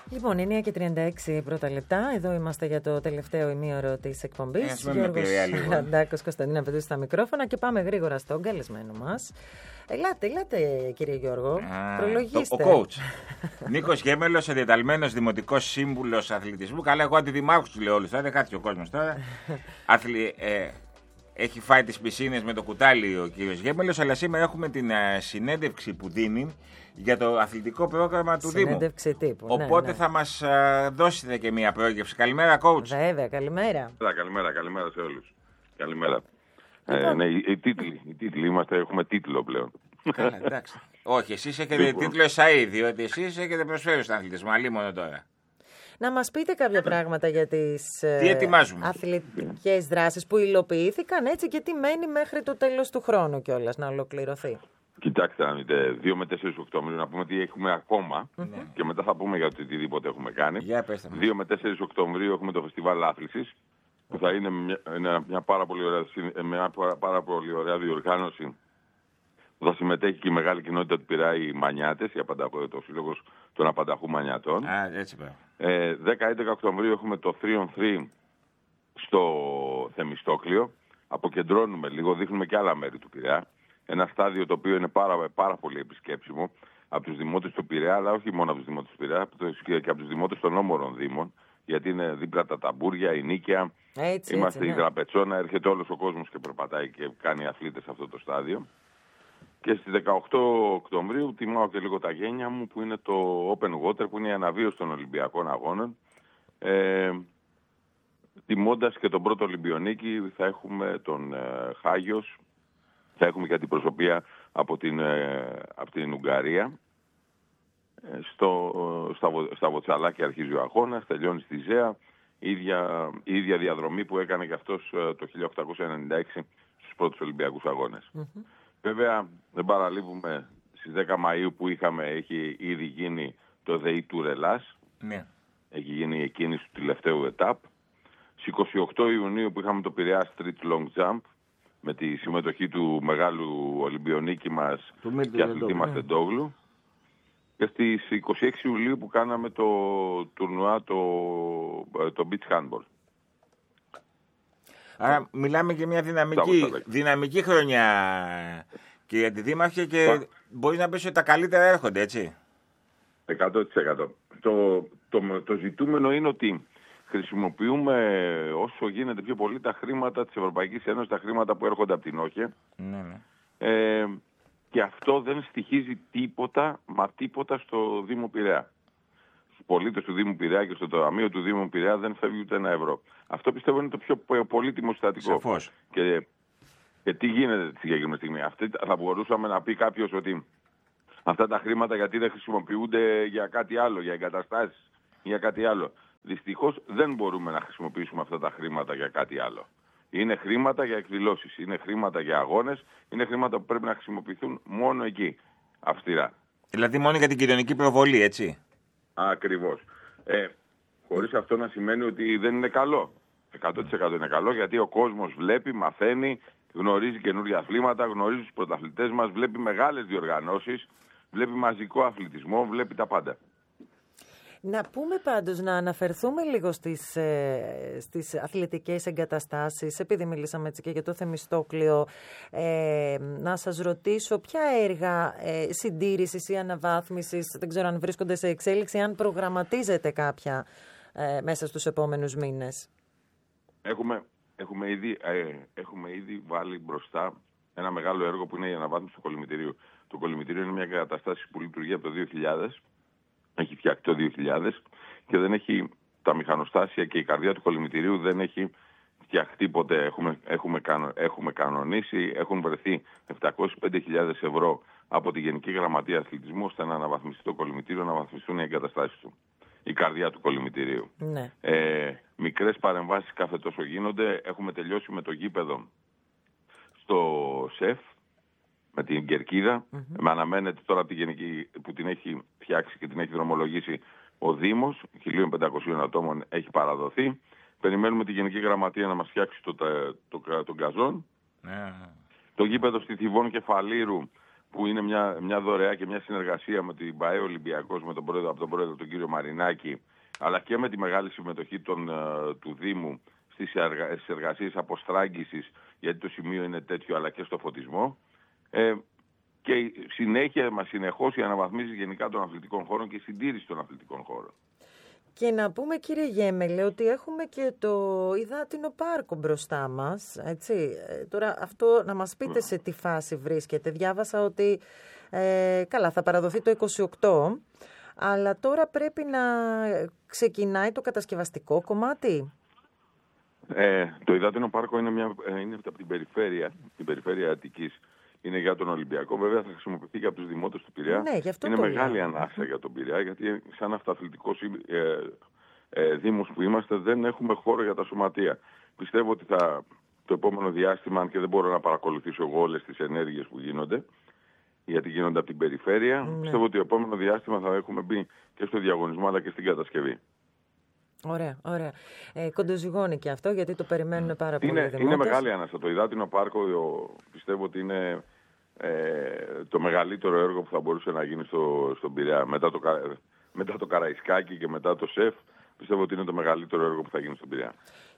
Λοιπόν, 9:36 πρώτα λεπτά. Εδώ είμαστε για το τελευταίο ημίωρο της εκπομπής. Γιώργος Λαντάκος, Κωνσταντίνα Πετρούση στα μικρόφωνα και πάμε γρήγορα στον καλεσμένο μας. Ελάτε κύριε Γιώργο, προλογίστε. Ο coach. Νίκος Γέμελος, εντεταλμένος δημοτικός σύμβουλος αθλητισμού. Καλά, εγώ αντιδημάρχους του λέω όλους, δεν κάτσε ο κόσμος τώρα. Έχει φάει τις πισίνες με το κουτάλι ο κύριος Γέμελος, αλλά σήμερα έχουμε την συνέντευξη που δίνει για το αθλητικό πρόγραμμα του Δήμου. Συνέντευξη τύπου. Οπότε θα μας δώσετε και μια πρόγευση. Καλημέρα, coach. Βέβαια, καλημέρα. Καλημέρα σε όλους. Καλημέρα. Ναι, οι τίτλοι έχουμε τίτλο πλέον. Καλά, εντάξει. Όχι, εσείς έχετε τίτλο ΕΣΑΗ, διότι εσείς έχετε προσφέρει στον αθλητισμό, αλλήμον τώρα. Να μας πείτε κάποια πράγματα για τις αθλητικές δράσεις που υλοποιήθηκαν έτσι και τι μένει μέχρι το τέλος του χρόνου κιόλας να ολοκληρωθεί. Κοιτάξτε, αν δείτε, 2 με 4 Οκτωβρίου να πούμε τι έχουμε ακόμα και μετά θα πούμε για οτιδήποτε έχουμε κάνει. 2 με 4 Οκτωβρίου έχουμε το Φεστιβάλ Άθλησης που θα είναι μια πάρα πολύ ωραία διοργάνωση που θα συμμετέχει και η μεγάλη κοινότητα του Πειραιά, οι Μανιάτες, το Σύλλογος των Απανταχού Μανιατών. 10-11 Οκτωβρίου έχουμε το 3on3 στο Θεμιστόκλιο. Αποκεντρώνουμε λίγο, δείχνουμε και άλλα μέρη του Πειραιά. Ένα στάδιο το οποίο είναι πάρα πολύ επισκέψιμο από τους δημότες του Πειραιά, αλλά όχι μόνο από τους δημότες του Πειραιά, και από τους δημότες των όμορων δήμων, γιατί είναι δίπλα τα Ταμπούρια, η Νίκαια, είμαστε η Δραπετσόνα, έρχεται όλος ο κόσμος και περπατάει και κάνει αθλήτες σε αυτό το στάδιο. Και στις 18 Οκτωβρίου τιμάω και λίγο τα γένια μου, που είναι το Open Water, που είναι η αναβίωση των Ολυμπιακών Αγώνων. Τιμώντας και τον πρώτο Ολυμπιονίκη θα έχουμε τον Χάγιος, θα έχουμε και αντιπροσωπεία από την Ουγγαρία. Στα Βοτσαλάκια αρχίζει ο αγώνας, τελειώνει στη Ζέα. Η ίδια διαδρομή που έκανε και αυτός το 1896 στους πρώτους Ολυμπιακούς Αγώνες. Βέβαια δεν παραλείπουμε στις 10 Μαΐου που έχει ήδη γίνει το ΔΕΗ του Ρελάς. Ναι. Έχει γίνει η εκκίνηση του τελευταίου ετάπ. Στις 28 Ιουνίου που είχαμε το Πειραιά Street Long Jump με τη συμμετοχή του μεγάλου Ολυμπιονίκη μας και αθλητή μας Τεντόγλου. Και στις 26 Ιουλίου που κάναμε το τουρνουά το Beach Handball. Άρα μιλάμε για μια δυναμική χρονιά, κύριε Αντιδήμαρχε, και μπορεί να πεις ότι τα καλύτερα έρχονται, έτσι. 100%. Το ζητούμενο είναι ότι χρησιμοποιούμε όσο γίνεται πιο πολύ τα χρήματα της Ευρωπαϊκής Ένωσης, τα χρήματα που έρχονται από την ΟΧΕ. Ναι. Και αυτό δεν στοιχίζει τίποτα στο Δήμο Πειραιά. Στους πολίτες του Δήμου Πειραιά και στο ταμείο του Δήμου Πειραιά δεν φεύγει ούτε ένα ευρώ. Αυτό πιστεύω είναι το πιο πολύτιμο συστατικό. Σαφώς. Και τι γίνεται τη συγκεκριμένη στιγμή. Θα μπορούσαμε να πει κάποιος ότι αυτά τα χρήματα γιατί δεν χρησιμοποιούνται για κάτι άλλο, για εγκαταστάσεις, για κάτι άλλο. Δυστυχώς δεν μπορούμε να χρησιμοποιήσουμε αυτά τα χρήματα για κάτι άλλο. Είναι χρήματα για εκδηλώσεις, είναι χρήματα για αγώνες, είναι χρήματα που πρέπει να χρησιμοποιηθούν μόνο εκεί, αυστηρά. Δηλαδή μόνο για την κοινωνική προβολή, έτσι. Ακριβώς. Χωρίς αυτό να σημαίνει ότι δεν είναι καλό. 100% είναι καλό, γιατί ο κόσμος βλέπει, μαθαίνει, γνωρίζει καινούργια αθλήματα, γνωρίζει τους πρωταθλητές μας, βλέπει μεγάλες διοργανώσεις, βλέπει μαζικό αθλητισμό, βλέπει τα πάντα. Να πούμε πάντως, να αναφερθούμε λίγο στις αθλητικές εγκαταστάσεις, επειδή μιλήσαμε έτσι και για το Θεμιστόκλιο. Να σας ρωτήσω ποια έργα συντήρησης ή αναβάθμισης, δεν ξέρω αν βρίσκονται σε εξέλιξη, αν προγραμματίζετε κάποια μέσα στους επόμενους μήνες. Έχουμε ήδη βάλει μπροστά ένα μεγάλο έργο που είναι η αναβάθμιση του κολυμητηρίου. Το κολυμητήριο είναι μια εγκαταστάση που λειτουργεί από το 2000. Έχει φτιαχτεί το 2000 και δεν έχει τα μηχανοστάσια και η καρδιά του κολυμητηρίου δεν έχει φτιαχτεί ποτέ. Έχουμε κανονίσει, έχουν βρεθεί 705.000 ευρώ από τη Γενική Γραμματεία Αθλητισμού ώστε να αναβαθμιστεί το κολυμητήριο, να αναβαθμιστούν οι εγκαταστάσεις του. Η καρδιά του κολυμητηρίου. Ναι. Μικρές παρεμβάσεις κάθε τόσο γίνονται. Έχουμε τελειώσει με το γήπεδο στο ΣΕΦ, με την Κερκίδα. Με αναμένεται τώρα από τη Γενική που την έχει φτιάξει και την έχει δρομολογήσει ο Δήμος. 1.500 ατόμων έχει παραδοθεί. Περιμένουμε τη Γενική Γραμματεία να μας φτιάξει τον καζόν. Το γήπεδο στη Θηβών Κεφαλήρου που είναι μια δωρεά και μια συνεργασία με την ΠΑΕ Ολυμπιακός, από τον πρόεδρο τον κύριο Μαρινάκη, αλλά και με τη μεγάλη συμμετοχή του Δήμου στις εργασίες αποστράγγισης, γιατί το σημείο είναι τέτοιο, αλλά και στο φωτισμό. Και συνεχώς οι αναβαθμίσεις γενικά των αθλητικών χώρων και η συντήρηση των αθλητικών χώρων. Και να πούμε, κύριε Γέμελε, ότι έχουμε και το υδάτινο πάρκο μπροστά μας, έτσι. Τώρα αυτό να μας πείτε σε τι φάση βρίσκεται. Διάβασα ότι, καλά, θα παραδοθεί το 28, αλλά τώρα πρέπει να ξεκινάει το κατασκευαστικό κομμάτι. Το υδάτινο πάρκο είναι από την περιφέρεια Αττικής. Είναι για τον Ολυμπιακό. Βέβαια θα χρησιμοποιηθεί και από τους δημότες του Πειραιά. Ναι, είναι μεγάλη ανάσα για τον Πειραιά, γιατί σαν αυτοαθλητικός δήμος που είμαστε δεν έχουμε χώρο για τα σωματεία. Πιστεύω ότι το επόμενο διάστημα, αν και δεν μπορώ να παρακολουθήσω εγώ όλες τις ενέργειες που γίνονται, γιατί γίνονται από την περιφέρεια, πιστεύω ότι το επόμενο διάστημα θα έχουμε μπει και στο διαγωνισμό αλλά και στην κατασκευή. Ωραία, ωραία. Κοντοζυγώνει και αυτό, γιατί το περιμένουν πάρα πολύ δημότες. Είναι μεγάλη ανάσα. Το υδάτινο πάρκο πιστεύω ότι είναι το μεγαλύτερο έργο που θα μπορούσε να γίνει στον Πειραιά. Μετά το Καραϊσκάκι και μετά το ΣΕΦ, πιστεύω ότι είναι το μεγαλύτερο έργο που θα γίνει στον Πειραιά.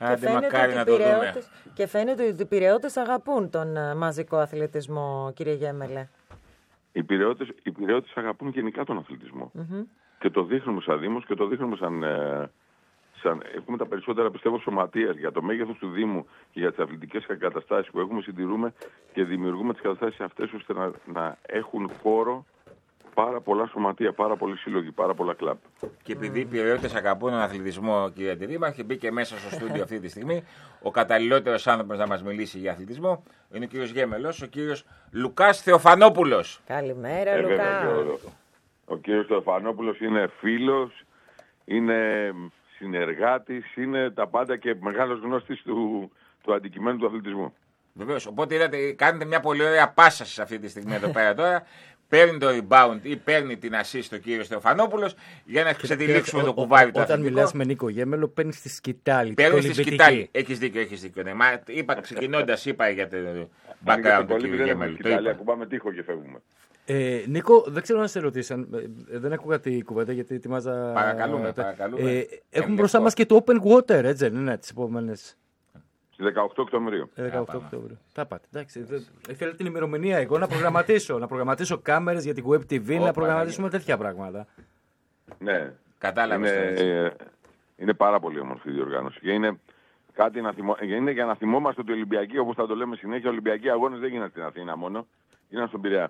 Και φαίνεται ότι οι Πειραιώτες αγαπούν τον μαζικό αθλητισμό, κύριε Γέμελε. Οι Πειραιώτες αγαπούν γενικά τον αθλητισμό. Και το δείχνουμε σαν Δήμος και το δείχνουμε σαν έχουμε τα περισσότερα, πιστεύω, σωματείας για το μέγεθος του Δήμου και για τις αθλητικές εγκαταστάσεις που έχουμε, συντηρούμε και δημιουργούμε τις καταστάσεις αυτές ώστε να έχουν χώρο πάρα πολλά σωματεία, πάρα πολλοί σύλλογοι, πάρα πολλά κλαμπ. Και επειδή οι Πειραιώτες αγαπούν τον αθλητισμό, κύριε Αντιδήμαρχε, μπήκε μέσα στο στούντιο αυτή τη στιγμή ο καταλληλότερος άνθρωπος να μας μιλήσει για αθλητισμό είναι ο κύριος Γέμελος, ο κύριος Λουκάς Θεοφανόπουλος. Καλημέρα, Λουκά. Ο κύριος Θεοφανόπουλος είναι φίλος, είναι συνεργάτης, είναι τα πάντα και μεγάλος γνώστης του αντικειμένου του αθλητισμού. Βεβαίως, οπότε είδατε, κάνετε μια πολύ ωραία πάσα σε αυτή τη στιγμή εδώ πέρα τώρα. Παίρνει το rebound ή παίρνει την assist ο κύριος Θεοφανόπουλος για να ξετυλίξουμε το κουβάρι του αθλητικό. Όταν μιλάς με Νίκο Γέμελο, παίρνεις τη σκητάλη. Παίρνει τη σκητάλη. Έχεις δίκιο. Ναι. Ξεκινώντας είπα για το background του κύριου Γέμελου. Ακουμπάμε τείχο και φεύγουμε. Νίκο, δεν ξέρω να σε ρωτήσω, δεν ακούγα την κουβέντα γιατί ετοιμάζα. Παρακαλούμε. Έχουμε μπροστά μας και το Open Water, έτσι δεν είναι, τις επόμενες. Στις 18 Οκτωβρίου. 18 Οκτωβρίου. Τα πάτε. Εντάξει. Ήθελα την ημερομηνία εγώ να προγραμματίσω κάμερες για την Web TV, να προγραμματίσουμε τέτοια πράγματα. Ναι. Κατάλαβες. Είναι πάρα πολύ όμορφη η διοργάνωση. Και είναι για να θυμόμαστε ότι οι Ολυμπιακοί, όπως θα το λέμε συνέχεια, οι Ολυμπιακοί αγώνες δεν γίνανε στην Αθήνα μόνο, γίνανε στον Πειραιά.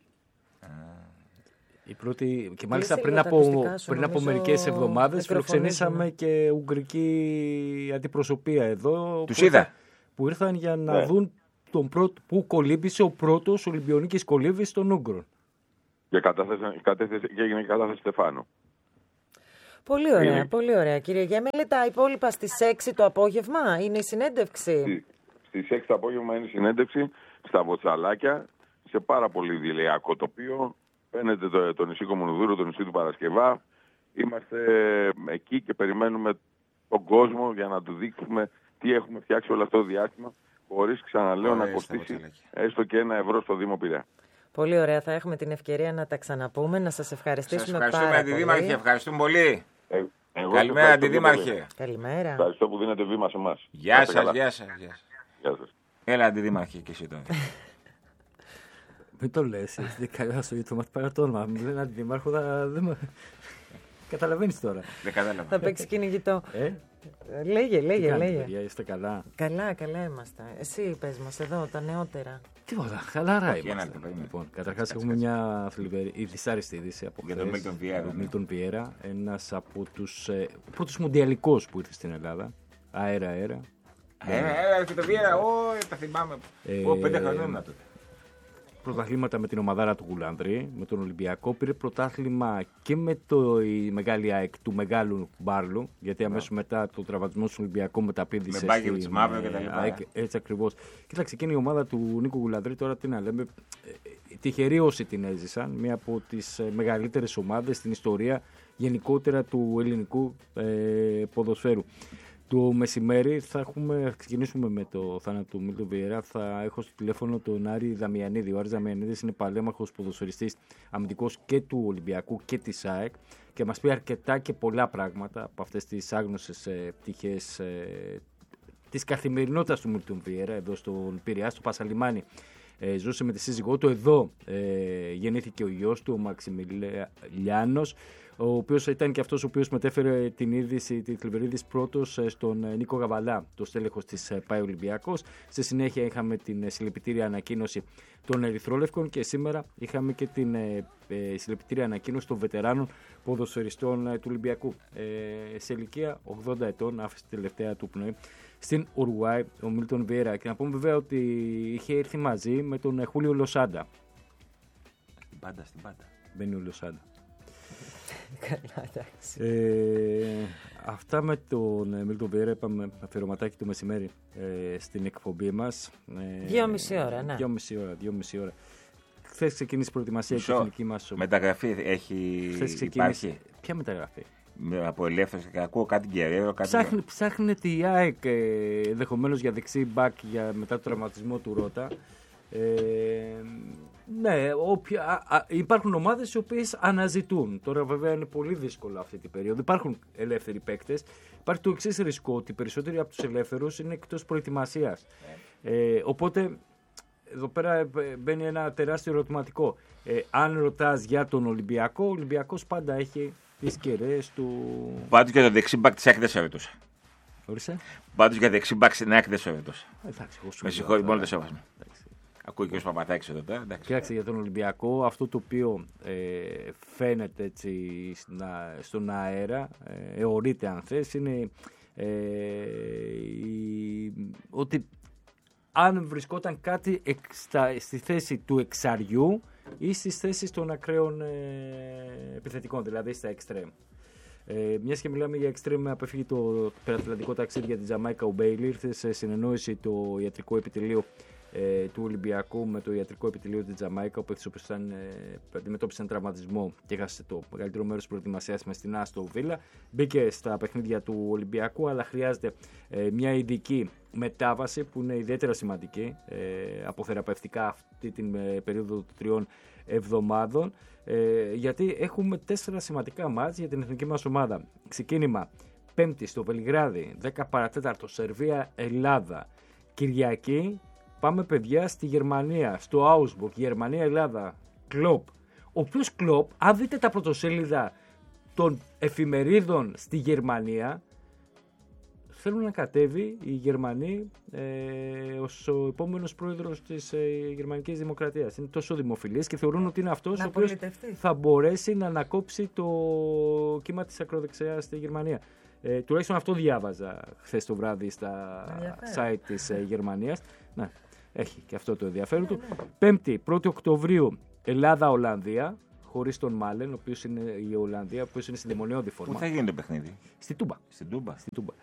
Η πρώτη, και μάλιστα πριν από μερικές εβδομάδες φιλοξενήσαμε και ουγγρική αντιπροσωπεία εδώ. Τους είδα. Που ήρθαν για να δουν τον πρώτο που κολύμπησε ο πρώτος Ολυμπιονίκης κολύβης των Ούγγρων. Και έγινε η κατάθεση Στεφάνου. Πολύ ωραία, πολύ ωραία. Κύριε Γέμελε, τα υπόλοιπα στις 6 το απόγευμα είναι η συνέντευξη. Στις 6 το απόγευμα είναι η συνέντευξη στα Βοτσαλάκια, σε πάρα πολύ δειλιακό τοπίο. Φαίνεται το νησί Κομουνδούρου, το νησί του Παρασκευά. Είμαστε εκεί και περιμένουμε τον κόσμο για να του δείξουμε τι έχουμε φτιάξει όλο αυτό το διάστημα, χωρίς, ξαναλέω, να κοστίσει έστω και €1 στο Δήμο Πειραιά. Πολύ ωραία. Θα έχουμε την ευκαιρία να τα ξαναπούμε, να σας ευχαριστήσουμε πάρα πολύ. Ευχαριστούμε, Αντιδήμαρχε. Ευχαριστούμε πολύ. Καλημέρα, Αντιδήμαρχε. Καλημέρα. Ευχαριστώ που δίνετε βήμα σε εμάς. Γεια σας. Έλα, Αντιδήμαρχε, και εσύ τώρα. Μην το λες, δεν καλά στο YouTube, παρά το όνομα. Μου λένε αντιδήμαρχο, δεν καταλαβαίνεις τώρα. Δεν κατάλαβα. Θα παίξει κυνηγητό. Λέγε. Παιδιά, είστε καλά? Καλά είμαστε. Εσύ πες μας εδώ, τα νεότερα. Τίποτα, χαλαρά είμαστε. Λοιπόν, καταρχάς έχουμε μια δυσάρεστη είδηση από για τον Μίλτον Βιέρα, ένας από τους πρώτους μουντιαλικούς που ήρθε στην Ελλάδα. Αέρα. Και το Βιέρα, τα θυμάμαι. 5 χρονών τότε. Πρωταθλήματα με την ομαδάρα του Γουλανδρή, με τον Ολυμπιακό. Πήρε πρωτάθλημα και με η μεγάλη ΑΕΚ του μεγάλου Μπάρλου, γιατί αμέσως μετά το τραυματισμό του Ολυμπιακού μεταπήδησε στην ΑΕΚ. Έτσι ακριβώς. Κοίταξε, εκείνη η ομάδα του Νίκου Γουλανδρή, τώρα τι να λέμε, τυχεροί όσοι την έζησαν. Μία από τις μεγαλύτερες ομάδες στην ιστορία γενικότερα του ελληνικού ποδοσφαίρου. Το μεσημέρι θα ξεκινήσουμε με το θάνατο του Μίλτον Βιερά. Θα έχω στο τηλέφωνο τον Άρη Δαμιανίδη. Ο Άρης Δαμιανίδης είναι παλέμαχος ποδοσφαιριστής, αμυντικός και του Ολυμπιακού και της ΑΕΚ και μας πει αρκετά και πολλά πράγματα από αυτές τις άγνωσες πτυχές της καθημερινότητας του Μίλτον Βιερά εδώ στον Πειραιά, στο Πασαλιμάνι. Ζούσε με τη σύζυγό του. Εδώ γεννήθηκε ο γιος του, ο Μαξιμιλιάνος, ο οποίος ήταν και αυτός ο οποίος μετέφερε την είδηση, τη θλιβερή είδηση πρώτος στον Νίκο Γαβαλά, το στέλεχος της ΠΑΕ Ολυμπιακός. Στη συνέχεια είχαμε την συλληπιτήρια ανακοίνωση των Ερυθρόλευκων και σήμερα είχαμε και την συλληπιτήρια ανακοίνωση των βετεράνων ποδοσφαιριστών του Ολυμπιακού. Σε ηλικία 80 ετών άφησε τη τελευταία του πνοή στην Ουρουάη ο Μίλτον Βιέρα. Και να πούμε βέβαια ότι είχε έρθει μαζί με τον Χούλιο Λοσάντα. Στην πάντα. Μπαίνει ο Λοσάντα. Καλά, εντάξει. Αυτά με τον Μίλτον Βιέρα. Είπαμε αφιερωματάκι το μεσημέρι στην εκπομπή μας. 2,5 ώρα, ναι. 2,5 ώρα. Χθες ξεκίνησε η προετοιμασία και η εθνική μας ομάδα. Μεταγραφή υπάρχει. Ποια μεταγραφή? Από ελεύθερος και ακούω κάτι Γκερέρο. Ψάχνεται η ΑΕΚ ενδεχομένως για δεξί μπακ μετά το τραυματισμό του Ρώτα. Ναι, υπάρχουν ομάδες οι οποίες αναζητούν. Τώρα βέβαια είναι πολύ δύσκολο αυτή την περίοδο. Υπάρχουν ελεύθεροι παίκτες. Υπάρχει το εξής ρισκό, ότι περισσότεροι από τους ελεύθερους είναι εκτός προετοιμασίας. Οπότε εδώ πέρα μπαίνει ένα τεράστιο ερωτηματικό. Αν ρωτάς για τον Ολυμπιακό, ο Ολυμπιακός πάντα έχει τις κεραίες του. Πάντως για το δεξί μπακ της ΑΕΚ δεν σε ρωτούσα. Ορίστε. Πάντως για δεξί μπακ στην ΑΕΚ δεν σε ρωτούσα. Με συγχωρείς, μόνο το σέβασμα. Ακούει και ο Παπατάκης εδώ πέρα. Κοιτάξτε, για τον Ολυμπιακό, αυτό το οποίο φαίνεται έτσι στον αέρα, αιωρείται αν θες, είναι ότι αν βρισκόταν κάτι στη θέση του εξαριού ή στις θέσεις των ακραίων επιθετικών, δηλαδή στα εξτρέμ. Μιας και μιλάμε για εξτρέμ, απέφυγε το περατλαντικό ταξίδι για την Τζαμάικα ο Μπέιλι, ήρθε σε συνεννόηση το ιατρικό επιτελείο του Ολυμπιακού με το ιατρικό επιτελείο της Τζαμάικα, όπου αντιμετώπισαν τραυματισμό και έχασε το μεγαλύτερο μέρος της προετοιμασίας με στην Άστο Βίλα. Μπήκε στα παιχνίδια του Ολυμπιακού, αλλά χρειάζεται μια ειδική μετάβαση που είναι ιδιαίτερα σημαντική από θεραπευτικά αυτή την περίοδο των 3 εβδομάδων, γιατί έχουμε 4 σημαντικά μάτς για την εθνική μας ομάδα. Ξεκίνημα Πέμπτη στο Βελιγράδι, 10 παρατέταρτο, Σερβία-Ελλάδα. Κυριακή πάμε παιδιά στη Γερμανία, στο Άουσμπουργκ, Γερμανία-Ελλάδα, Κλοπ. Ο οποίος Κλοπ, αν δείτε τα πρωτοσέλιδα των εφημερίδων στη Γερμανία, θέλουν να κατέβει η Γερμανία ως ο επόμενος πρόεδρος της Γερμανικής Δημοκρατίας. Είναι τόσο δημοφιλής και θεωρούν ότι είναι αυτός ο οποίος θα μπορέσει να ανακόψει το κύμα της ακροδεξιάς στη Γερμανία. Τουλάχιστον αυτό διάβαζα χθες το βράδυ στα site της Γερμανίας. Ναι, έχει και αυτό το ενδιαφέρον του. Πέμπτη, 1η Οκτωβρίου, Ελλάδα-Ολλανδία, χωρίς τον Μάλεν, ο οποίος είναι η Ολλανδία, ο οποίος είναι στη δαιμονιώδη φόρμα. Πού θα γίνει το παιχνίδι? Στη Τούμπα. Στην Τούμπα.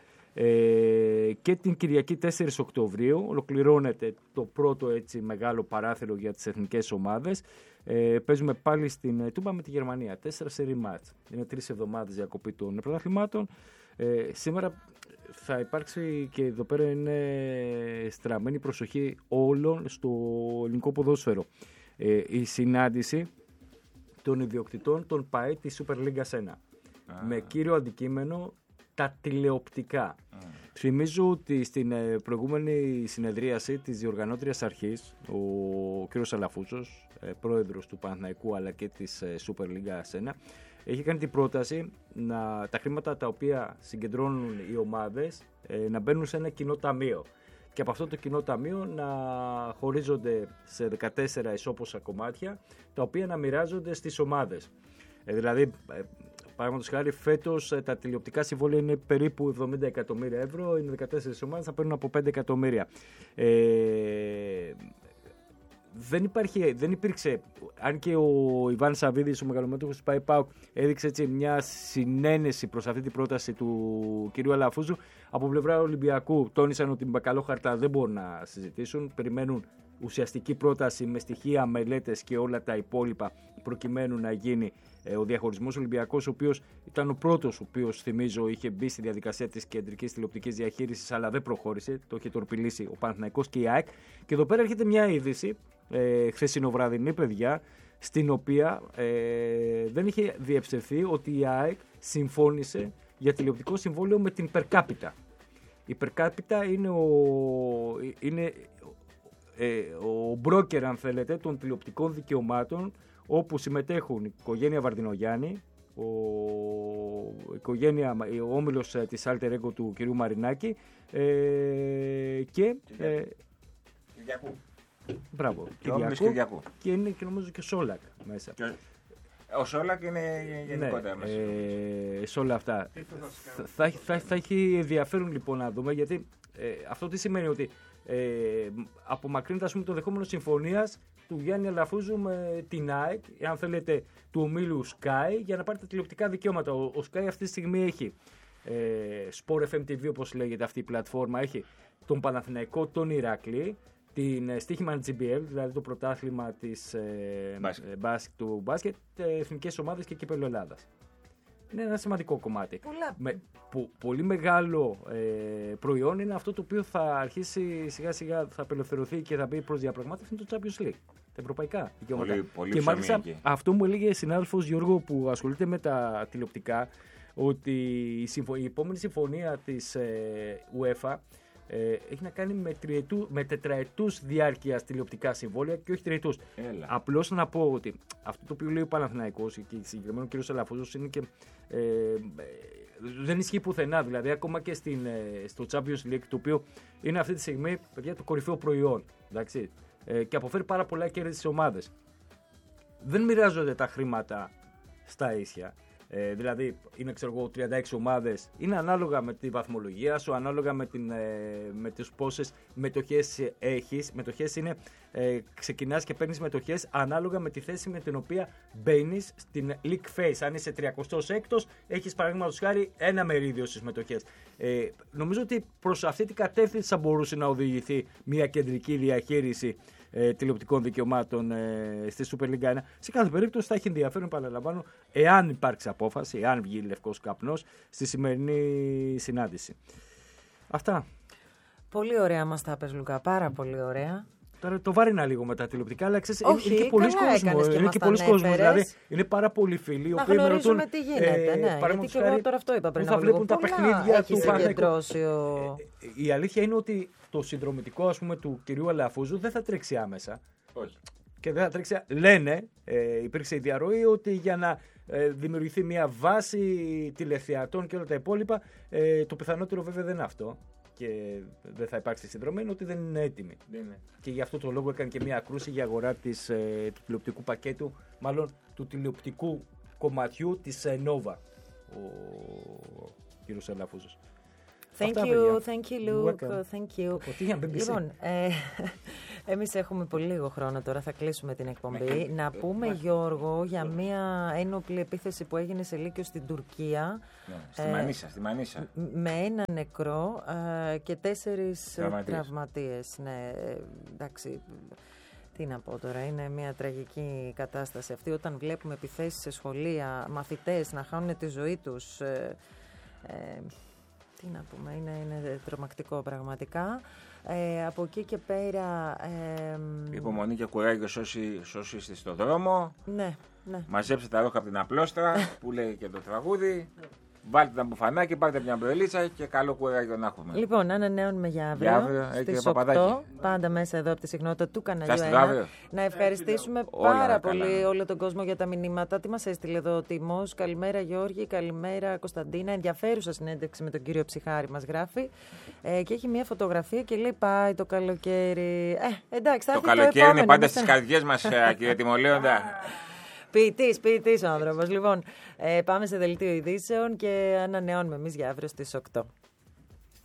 Και την Κυριακή 4 Οκτωβρίου ολοκληρώνεται το πρώτο έτσι μεγάλο παράθυρο για τις εθνικές ομάδες. Παίζουμε πάλι στην Τούμπα με τη Γερμανία. 4 σερί μάτς. Είναι 3 εβδομάδες διακοπή των πρωταθλημάτων. Σήμερα θα υπάρξει και εδώ πέρα είναι στραμμένη προσοχή όλων στο ελληνικό ποδόσφαιρο. Η συνάντηση των ιδιοκτητών των ΠΑΕ της Super League 1 με κύριο αντικείμενο τα τηλεοπτικά. Θυμίζω ότι στην προηγούμενη συνεδρίαση της διοργανώτριας αρχής, ο κ. Αλαφούζος, πρόεδρος του Παναθηναϊκού αλλά και της Super League 1, έχει κάνει την πρόταση τα χρήματα τα οποία συγκεντρώνουν οι ομάδες να μπαίνουν σε ένα κοινό ταμείο. Και από αυτό το κοινό ταμείο να χωρίζονται σε 14 ισόποσα κομμάτια, τα οποία να μοιράζονται στις ομάδες. Δηλαδή, παραδείγματος χάρη, φέτος τα τηλεοπτικά συμβόλαια είναι περίπου 70 εκατομμύρια ευρώ, είναι 14 ομάδες, θα παίρνουν από 5 εκατομμύρια. Δεν υπήρξε, αν και ο Ιβάν Σαββίδης, ο μεγαλομέτωχος του ΠΑΕ-ΠΑΟΚ, έδειξε έτσι μια συνένεση προς αυτή την πρόταση του κ. Αλαφούζου, από πλευρά Ολυμπιακού τόνισαν ότι με καλό χαρτά δεν μπορούν να συζητήσουν, περιμένουν ουσιαστική πρόταση με στοιχεία, μελέτες και όλα τα υπόλοιπα προκειμένου να γίνει ο διαχωρισμός. Ολυμπιακός, ο οποίος ήταν ο πρώτος, ο οποίος θυμίζω είχε μπει στη διαδικασία της κεντρικής τηλεοπτικής διαχείρισης, αλλά δεν προχώρησε, το είχε τορπιλήσει ο Παναθηναϊκός και η ΑΕΚ. Και εδώ πέρα έρχεται μια είδηση, χθεσινοβραδινή, παιδιά, στην οποία δεν είχε διεψευθεί ότι η ΑΕΚ συμφώνησε για τηλεοπτικό συμβόλαιο με την Per Capita. Η Per Capita είναι ο μπρόκερ, αν θέλετε, των τηλεοπτικών δικαιωμάτων, όπου συμμετέχουν η οικογένεια Βαρδινογιάννη, ο όμιλος της Alter Ego του κυρίου Μαρινάκη και Κυριακού. Μπράβο, Κυριακού. Και είναι και νομίζω και Σόλακ μέσα. Ο Σόλακ είναι γενικότερα μέσα. Σε όλα αυτά. Θα έχει ενδιαφέρον λοιπόν να δούμε, γιατί αυτό τι σημαίνει, ότι απομακρύνεται, ας πούμε, το δεχόμενο συμφωνίας του Γιάννη Αλαφούζου με την ΑΕΚ, αν θέλετε, του ομίλου Sky, για να πάρει τα τηλεοπτικά δικαιώματα. Ο Sky αυτή τη στιγμή έχει Sport FM TV, όπως λέγεται αυτή η πλατφόρμα, έχει τον Παναθηναϊκό, τον Ηράκλη, την στοίχημα GBL, δηλαδή το πρωτάθλημα της του μπάσκετ, εθνικές ομάδες και κύπελλο Ελλάδας. Είναι ένα σημαντικό κομμάτι. Πολύ μεγάλο προϊόν είναι αυτό το οποίο θα αρχίσει σιγά σιγά, θα απελευθερωθεί και θα μπει προς διαπραγμάτευση, είναι το Champions League. Τα ευρωπαϊκά δικαιώματα. Και μάλιστα αυτό μου έλεγε συνάδελφος Γιώργο που ασχολείται με τα τηλεοπτικά, ότι η επόμενη συμφωνία της UEFA έχει να κάνει με τετραετούς διάρκειας τηλεοπτικά συμβόλαια και όχι τριετούς. Απλώς να πω ότι αυτό το οποίο λέει ο Παναθηναϊκός και συγκεκριμένο ο κ. Αλαφούζος είναι και δεν ισχύει πουθενά. Δηλαδή, ακόμα και στο Champions League, το οποίο είναι αυτή τη στιγμή, παιδιά, το κορυφαίο προϊόν. Εντάξει, και αποφέρει πάρα πολλά κέρδη στις ομάδες. Δεν μοιράζονται τα χρήματα στα ίσια. Δηλαδή, είναι, ξέρω εγώ, 36 ομάδες. Είναι ανάλογα με τη βαθμολογία σου, ανάλογα με τις πόσες μετοχές έχεις. Μετοχές είναι, ξεκινάς και παίρνεις μετοχές ανάλογα με τη θέση με την οποία μπαίνεις στην league phase. Αν είσαι 36ος, έχεις παραδείγματος χάρη ένα μερίδιο στις μετοχές. Νομίζω ότι προς αυτή την κατεύθυνση θα μπορούσε να οδηγηθεί μια κεντρική διαχείριση τηλεοπτικών δικαιωμάτων στη Super League 1. Σε κάθε περίπτωση θα έχει ενδιαφέρον, παραλαμβάνω, εάν υπάρξει απόφαση, εάν βγει λευκός καπνός στη σημερινή συνάντηση. Αυτά. Πολύ ωραία μας τα πες, Λουκά, πάρα πολύ ωραία. Τώρα το βάρινα λίγο με τα τηλεοπτικά, αλλά ξέρεις, είναι και πολλοί κόσμος. Δηλαδή, είναι πάρα πολλοί φίλοι οι οποίοι με ρωτούν. Τι γίνεται, ναι. Γιατί και εγώ τώρα αυτό είπα πριν. Θα βλέπουν τα παιχνίδια του Παναθηναϊκού. Η αλήθεια είναι ότι το συνδρομητικό, ας πούμε, του κυρίου Αλαφούζου δεν θα τρέξει άμεσα. Όχι. Και δεν θα τρέξει. Λένε, υπήρξε η διαρροή ότι για να δημιουργηθεί μια βάση τηλεθεατών και όλα τα υπόλοιπα, το πιθανότερο βέβαια δεν είναι αυτό. Και δεν θα υπάρξει συνδρομή, είναι ότι δεν είναι έτοιμη. Και γι' αυτό το λόγο έκανε και μια κρούση για αγορά του τηλεοπτικού πακέτου, μάλλον του τηλεοπτικού κομματιού της Nova, ο κύριος Αλαφούζος. Thank you, Luke. Thank you. Λοιπόν, εμείς έχουμε πολύ λίγο χρόνο τώρα, θα κλείσουμε την εκπομπή. Να πούμε, Γιώργο, για μια ένοπλη επίθεση που έγινε σε Λύκειο στην Τουρκία. Στη Μανίσα. Με ένα νεκρό και 4 τραυματίες. Ναι, εντάξει. Τι να πω τώρα, είναι μια τραγική κατάσταση αυτή. Όταν βλέπουμε επιθέσεις σε σχολεία, μαθητές να χάνουν τη ζωή τους. Τι να πούμε, είναι τρομακτικό πραγματικά. Από εκεί και πέρα... Υπομονή και κουράγιο όσοι είστε στον δρόμο. Ναι. Μαζέψτε τα ρόχα από την απλόστρα που λέει και το τραγούδι. Βάλτε τα μπουφανάκια, πάρτε μια μπρελίτσα και καλό κουράγιο να έχουμε. Λοιπόν, ανανεώνουμε για αύριο στις 8, πάντα μέσα εδώ από τη συχνότητα του καναλιού 1. Να ευχαριστήσουμε πάρα πολύ όλο τον κόσμο για τα μηνύματα. Τι μας έστειλε εδώ ο Τιμός. Καλημέρα Γιώργη, καλημέρα Κωνσταντίνα. Ενδιαφέρουσα συνέντευξη με τον κύριο Ψυχάρη μας γράφει. Και έχει μια φωτογραφία και λέει πάει το καλοκαίρι. Εντάξει, θα έρθει το καλοκαίρι είναι πάντα στις καρδιές μας, κύριε Τιμολέοντα. Ποιητής ο άνθρωπος. Λοιπόν, πάμε σε δελτίο ειδήσεων και ανανεώνουμε εμείς για αύριο στις 8.